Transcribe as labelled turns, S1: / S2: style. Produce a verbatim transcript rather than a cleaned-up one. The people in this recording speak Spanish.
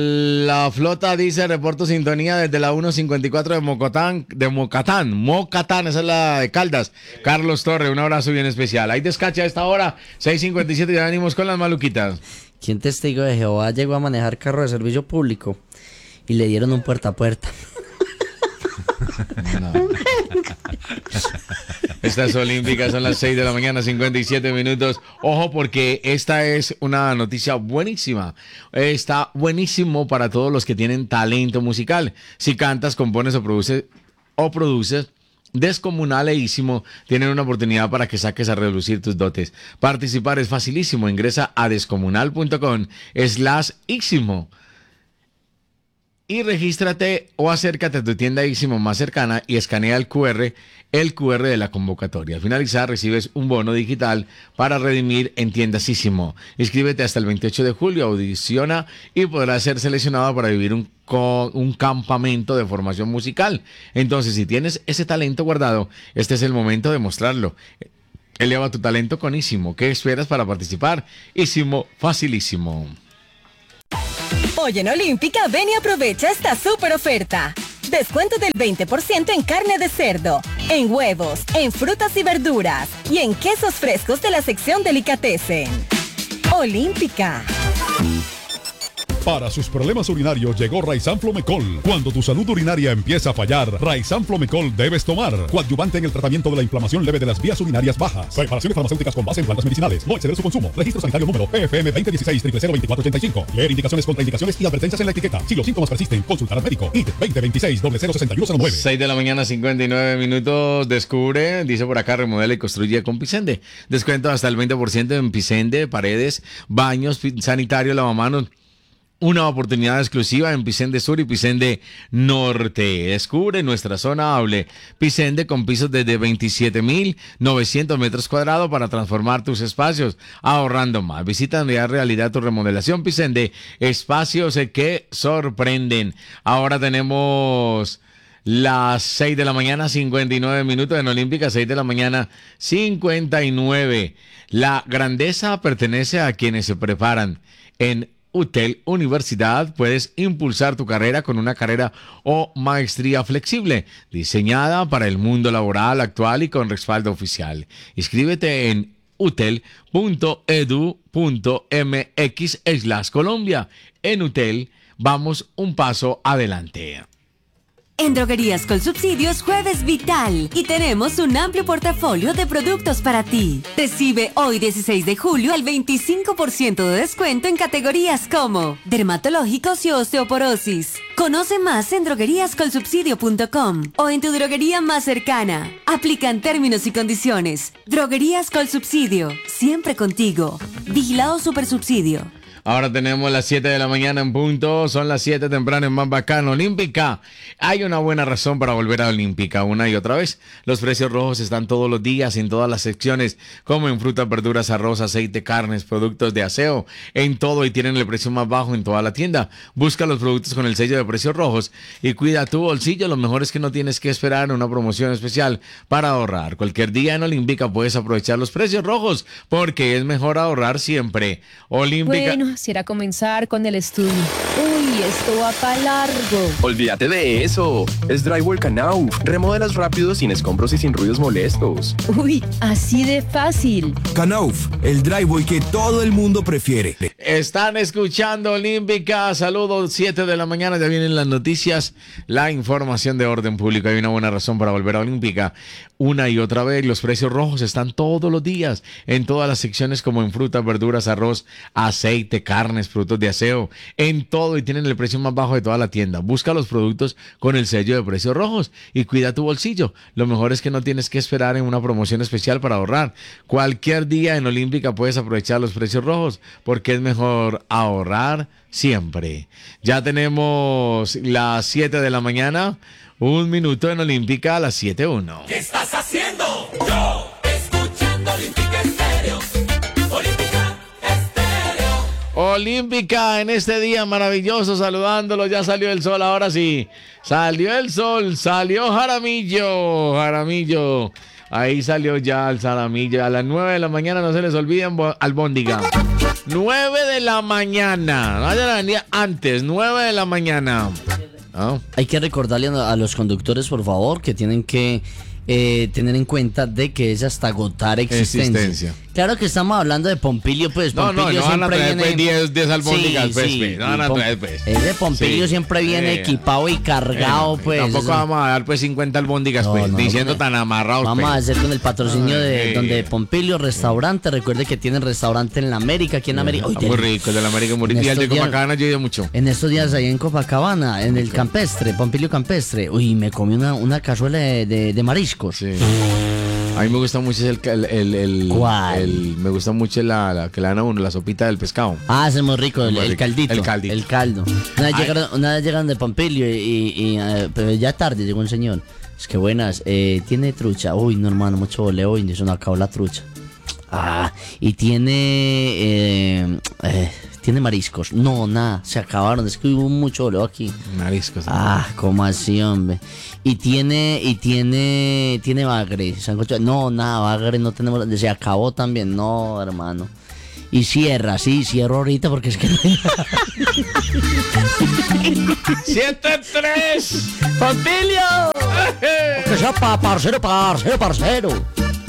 S1: La flota dice, reporto sintonía desde la ciento cincuenta y cuatro de Mocotán, de Mocatán, Mocatán, esa es la de Caldas. Carlos Torre, un abrazo bien especial. Hay descache a esta hora, seis cincuenta y siete, ya venimos con las maluquitas.
S2: ¿Quién testigo de Jehová llegó a manejar carro de servicio público y le dieron un puerta a puerta?
S1: No. Estas olímpicas son las seis de la mañana, cincuenta y siete minutos. Ojo, porque esta es una noticia buenísima. Está buenísimo para todos los que tienen talento musical. Si cantas, compones o produces, o produces descomunaleísimo, tienen una oportunidad para que saques a relucir tus dotes. Participar es facilísimo. Ingresa a descomunal.com slash ísimo y regístrate o acércate a tu tienda ísimo más cercana y escanea el Q R, el Q R de la convocatoria. Al finalizar, recibes un bono digital para redimir en tiendas ísimo. Inscríbete hasta el veintiocho de julio, audiciona y podrás ser seleccionado para vivir un, un campamento de formación musical. Entonces, si tienes ese talento guardado, este es el momento de mostrarlo. Eleva tu talento con ísimo. ¿Qué esperas para participar? ísimo, facilísimo.
S3: Hoy en Olímpica, ven y aprovecha esta súper oferta. Descuento del veinte por ciento en carne de cerdo, en huevos, en frutas y verduras y en quesos frescos de la sección Delicatessen. Olímpica.
S4: Para sus problemas urinarios llegó Raizan Flomecol. Cuando tu salud urinaria empieza a fallar, Raizan Flomecol debes tomar. Coadyuvante en el tratamiento de la inflamación leve de las vías urinarias bajas. Preparaciones farmacéuticas con base en plantas medicinales. No exceder su consumo. Registro sanitario número P F M veinte dieciséis cero cero veinticuatro ochenta y cinco. Leer indicaciones, contraindicaciones y advertencias en la etiqueta. Si los síntomas persisten, consultar al médico. I D veinte veintiséis cero cero sesenta y uno cero nueve.
S1: seis de la mañana, cincuenta y nueve minutos. Descubre, dice por acá, remodela y construye con Pisende. Descuento hasta el veinte por ciento en Pisende, paredes, baños, sanitario, lavamanos. Una oportunidad exclusiva en Pisende Sur y Pisende Norte. Descubre nuestra zona Hable. Pisende con pisos desde veintisiete mil novecientos metros cuadrados para transformar tus espacios, ahorrando más. Visita en realidad tu remodelación Pisende. Espacios que sorprenden. Ahora tenemos las seis de la mañana, cincuenta y nueve minutos en Olímpica, seis de la mañana, cincuenta y nueve. La grandeza pertenece a quienes se preparan. En U T E L Universidad puedes impulsar tu carrera con una carrera o maestría flexible, diseñada para el mundo laboral actual y con respaldo oficial. Inscríbete en utel punto edu punto mx slash Colombia. En U T E L vamos un paso adelante.
S5: En Droguerías con Subsidios, Jueves Vital, y tenemos un amplio portafolio de productos para ti. Recibe hoy dieciséis de julio el veinticinco por ciento de descuento en categorías como dermatológicos y osteoporosis. Conoce más en droguerías col subsidio punto com o en tu droguería más cercana. Aplican términos y condiciones. Droguerías con Subsidio, siempre contigo. Vigilado Supersubsidio.
S1: Ahora tenemos las siete de la mañana en punto, son las siete temprano en Más Bacano. Olímpica, hay una buena razón para volver a Olímpica una y otra vez. Los precios rojos están todos los días en todas las secciones, como en frutas, verduras, arroz, aceite, carnes, productos de aseo, en todo, y tienen el precio más bajo en toda la tienda. Busca los productos con el sello de precios rojos y cuida tu bolsillo. Lo mejor es que no tienes que esperar una promoción especial para ahorrar. Cualquier día en Olímpica puedes aprovechar los precios rojos, porque es mejor ahorrar siempre. Olímpica.
S6: Bueno, será comenzar con el estudio. Uy, esto va para largo.
S7: Olvídate de eso. Es Drywall Knauf. Remodelas rápido, sin escombros y sin ruidos molestos.
S6: Uy, así de fácil.
S8: Knauf, el drywall que todo el mundo prefiere.
S1: Están escuchando Olímpica. Saludos, siete de la mañana. Ya vienen las noticias, la información de orden público. Hay una buena razón para volver a Olímpica una y otra vez. Los precios rojos están todos los días en todas las secciones, como en frutas, verduras, arroz, aceite, carnes, productos de aseo, en todo, y tienen el precio más bajo de toda la tienda. Busca los productos con el sello de precios rojos y cuida tu bolsillo. Lo mejor es que no tienes que esperar en una promoción especial para ahorrar. Cualquier día en Olímpica puedes aprovechar los precios rojos, porque es mejor ahorrar siempre. Ya tenemos las siete de la mañana, un minuto en Olímpica a las siete uno.
S9: ¿Qué estás haciendo? Yo, escuchando Olímpica Estéreo. Olímpica Estéreo.
S1: Olímpica en este día maravilloso, saludándolo. Ya salió el sol, ahora sí. Salió el sol, salió Jaramillo. Jaramillo. Ahí salió ya el salamillo. A las nueve de la mañana no se les olviden albóndiga. nueve de la mañana. No vayan a venir antes, nueve de la mañana. ¿Ah?
S2: Hay que recordarle a los conductores, por favor, que tienen que eh, tener en cuenta de que es hasta agotar existencia. existencia. Claro que estamos hablando de Pompilio, pues.
S1: No,
S2: Pompilio
S1: no, no van a traer
S2: viene...
S1: diez, diez albóndigas,
S2: sí,
S1: pues,
S2: sí,
S1: pues. No van a
S2: Pom...
S1: traer, pues.
S2: Ese Pompilio sí. siempre viene eh, equipado y cargado, eh, pues.
S1: Tampoco
S2: eso...
S1: vamos a dar, pues, cincuenta albóndigas, no, pues, no, diciendo no, tan amarrados,
S2: Vamos
S1: pues.
S2: a hacer con el patrocinio
S1: Ay,
S2: de
S1: eh,
S2: donde Pompilio, restaurante. Eh. Recuerde que tienen restaurante en la América, aquí en la América.
S1: Uy, muy rico, el de la América, muy rico. Y el de Copacabana yo he ido mucho.
S2: En estos días ahí en Copacabana, en el okay. Campestre, Pompilio Campestre. Uy, me comí una, una cazuela de, de, de mariscos.
S1: Sí. A mí me gusta mucho el, el, el, el,
S2: ¿Cuál?
S1: el me gusta mucho la, la que le dan a uno, la sopita del pescado.
S2: Ah, es muy rico, el,
S1: muy rico.
S2: el caldito.
S1: El caldito.
S2: El caldo. Una vez, llegaron, una vez llegaron de Pompilio y, y, y uh, pero ya tarde llegó un señor. Es que buenas, eh, tiene trucha. Uy, no hermano, mucho voleo y se nos acabó la trucha. Ah, y tiene eh, eh, tiene mariscos. No, nada, se acabaron. Es que hubo mucho voleo aquí.
S1: Mariscos.
S2: Ah, ¿cómo así, hombre? Y tiene, y tiene, tiene bagre, sancocho. No, nada, bagre no tenemos, se acabó también, no, hermano. Y cierra, sí, cierro ahorita porque es que no hay...
S1: ¡siete tres!
S2: ¡Pompilio! Que sea pa, parcero, parcero, parcero.